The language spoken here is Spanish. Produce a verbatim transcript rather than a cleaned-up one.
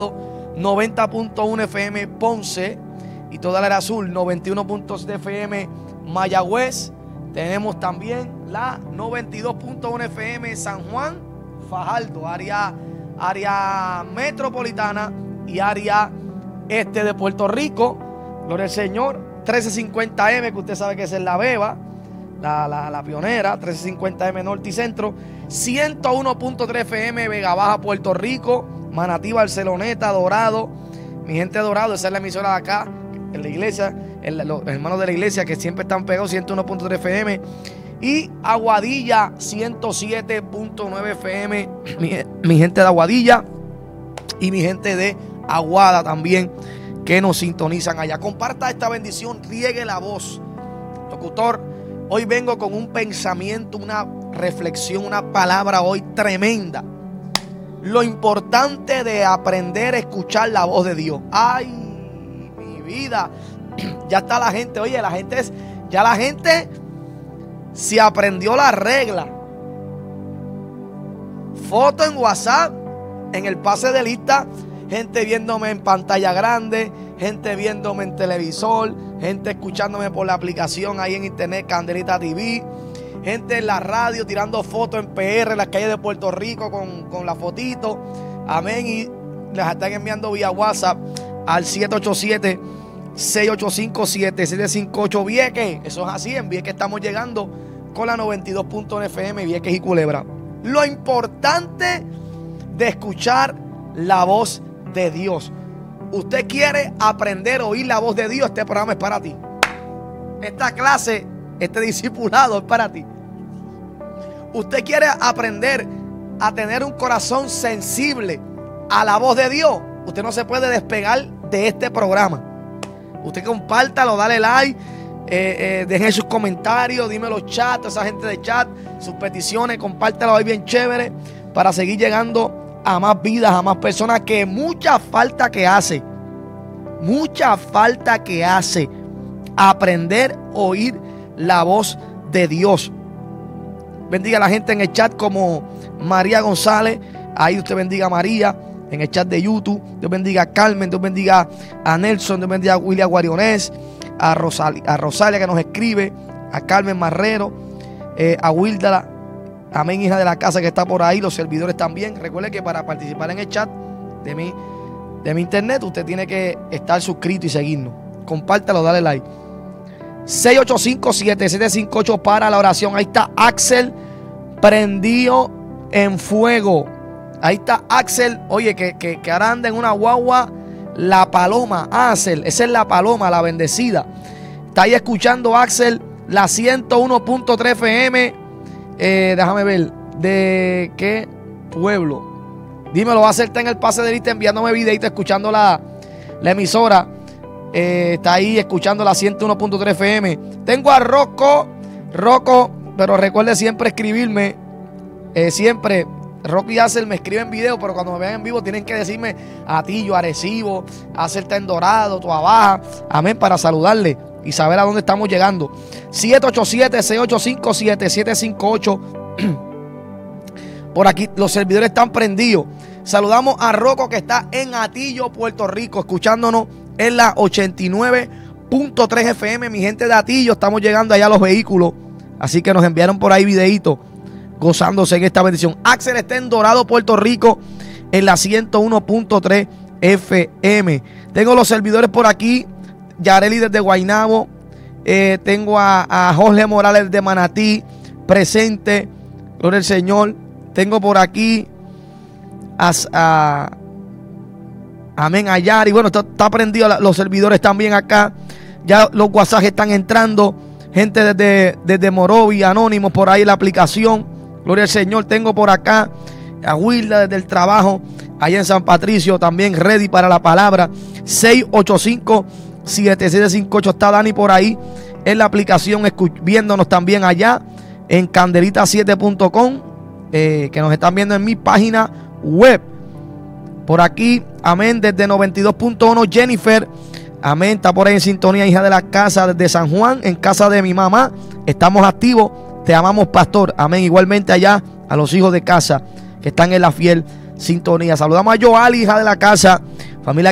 noventa punto uno F M Ponce y toda la área azul, noventa y uno punto siete F M Mayagüez. Tenemos también la noventa y dos punto uno F M San Juan, Fajardo, área, área metropolitana y área este de Puerto Rico. Gloria al Señor. trece cincuenta M, que usted sabe que esa es la beba, la, la, la pionera. trece cincuenta M Norte y Centro. ciento uno punto tres F M Vega Baja, Puerto Rico. Manatí, Barceloneta, Dorado. Mi gente de Dorado, esa es la emisora de acá, en la iglesia, en la, los hermanos de la iglesia que siempre están pegados, ciento uno punto tres F M. Y Aguadilla, ciento siete punto nueve F M. Mi, mi gente de Aguadilla y mi gente de Aguada también, que nos sintonizan allá. Comparta esta bendición, riegue la voz. Locutor, hoy vengo con un pensamiento, una reflexión, una palabra hoy tremenda. Lo importante de aprender a escuchar la voz de Dios. Ay, mi vida. Ya está la gente, oye, la gente es, ya la gente se aprendió la regla. Foto en WhatsApp, en el pase de lista, gente viéndome en pantalla grande, gente viéndome en televisor, gente escuchándome por la aplicación ahí en internet, Candelita T V. Gente en la radio tirando fotos en P R, en las calles de Puerto Rico con, con la fotito. Amén. Y les están enviando vía WhatsApp al siete ocho siete, seis ocho cinco, siete siete cinco ocho Vieques. Eso es así. En Vieques estamos llegando con la noventa y dos punto uno F M Vieques y Culebra. Lo importante de escuchar la voz de Dios. Usted quiere aprender a oír la voz de Dios, este programa es para ti. Esta clase, este discipulado es para ti. Usted quiere aprender a tener un corazón sensible a la voz de Dios. Usted no se puede despegar de este programa. Usted compártalo, dale like, eh, eh, dejen sus comentarios, dime los chats, esa gente de chat, sus peticiones, compártelo ahí bien chévere para seguir llegando a más vidas, a más personas, que mucha falta que hace. Mucha falta que hace aprender a oír la voz de Dios. Bendiga a la gente en el chat como María González. Ahí usted bendiga a María en el chat de YouTube. Dios bendiga a Carmen. Dios bendiga a Nelson. Dios bendiga a William Guarionés. A Rosalia, a Rosalia que nos escribe. A Carmen Marrero. Eh, a Wilda. Amén, hija de la casa que está por ahí. Los servidores también. Recuerde que para participar en el chat de mi, de mi internet, usted tiene que estar suscrito y seguirnos. Compártalo, dale like. seis ocho cinco, siete siete cinco ocho para la oración. Ahí está Axel prendido en fuego. Ahí está Axel. Oye, que, que, que ahora anda en una guagua. La paloma, Axel. Esa es la paloma, la bendecida. Está ahí escuchando Axel la ciento uno punto tres F M. Eh, déjame ver. ¿De qué pueblo? Dímelo, va a hacerte en el pase de lista enviándome videito escuchando la, la emisora. Eh, está ahí escuchando la ciento uno punto tres F M. Tengo a Rocco, Rocco, pero recuerde siempre escribirme. Eh, siempre, Rocco y Axel me escriben video, pero cuando me vean en vivo tienen que decirme a ti, yo Arecibo, Axel en Dorado, Toa Baja, amén, para saludarle y saber a dónde estamos llegando. siete ocho siete, seis ocho cinco, siete siete cinco ocho. Por aquí los servidores están prendidos. Saludamos a Rocco que está en Atillo, Puerto Rico, escuchándonos en la ochenta y nueve punto tres F M. Mi gente de Atillo, estamos llegando allá a los vehículos. Así que nos enviaron por ahí videitos gozándose en esta bendición. Axel está en Dorado, Puerto Rico, en la ciento uno punto tres F M. Tengo los servidores por aquí. Yareli desde Guaynabo. Eh, tengo a, a Jorge Morales de Manatí presente. Gloria al Señor. Tengo por aquí a, a amén, a Yari. Bueno, está, está prendido los servidores también acá. Ya los WhatsApp están entrando. Gente desde, desde Morovi, Anónimos, por ahí la aplicación. Gloria al Señor. Tengo por acá a Wilda desde el trabajo, allá en San Patricio, también ready para la palabra. seis ocho cinco, siete siete cinco ocho. Está Dani por ahí en la aplicación, viéndonos también allá en candelita siete punto com, eh, que nos están viendo en mi página web. Por aquí, amén, desde noventa y dos punto uno, Jennifer, amén, está por ahí en sintonía, hija de la casa, desde San Juan, en casa de mi mamá. Estamos activos, te amamos, pastor, amén. Igualmente allá a los hijos de casa que están en la fiel sintonía. Saludamos a Joali, hija de la casa, familia